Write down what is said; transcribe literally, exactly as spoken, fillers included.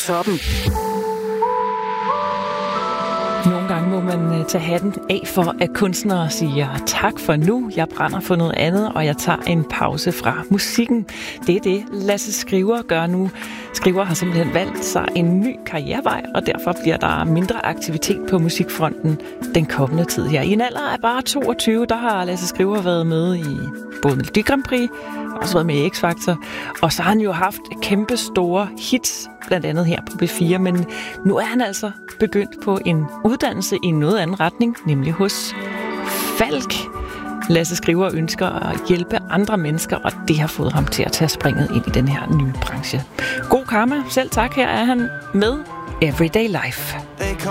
toppen. Nogle gange må man tage hatten af for, at kunstnere siger tak for nu, jeg brænder for noget andet, og jeg tager en pause fra musikken. Det er det, Lasse Skriver gør nu. Skriver har simpelthen valgt sig en ny karrierevej, og derfor bliver der mindre aktivitet på musikfronten den kommende tid her. I en alder af bare toogtyve, der har Lasse Skriver været med i både Melodi Grand Prix, også været med i X-Factor, og så har han jo haft kæmpe store hits, blandt andet her på B fire, men nu er han altså begyndt på en uddannelse i en noget anden retning, nemlig hos Falk. Lasse Skriver ønsker at hjælpe andre mennesker, og det har fået ham til at tage springet ind i den her nye branche. God karma, selv tak, her er han med Everyday Life.